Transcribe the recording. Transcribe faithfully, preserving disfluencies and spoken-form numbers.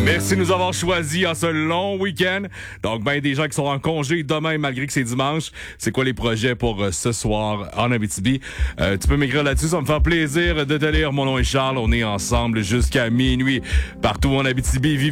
Merci de nous avoir choisis en ce long week-end. Donc, ben, des gens qui sont en congé demain, malgré que c'est dimanche. C'est quoi les projets pour euh, ce soir en Abitibi? Euh, tu peux m'écrire là-dessus, ça va me faire plaisir de te lire. Mon nom est Charles, on est ensemble jusqu'à minuit. Partout en Abitibi,